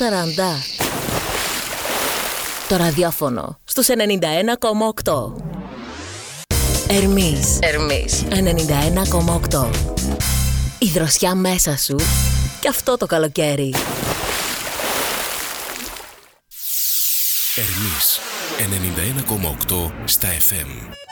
Ταραντά. Το ραδιόφωνο στους 91,8. Ερμής 91,8. Η δροσιά μέσα σου και αυτό το καλοκαίρι. Ερμής 91,8 στα FM.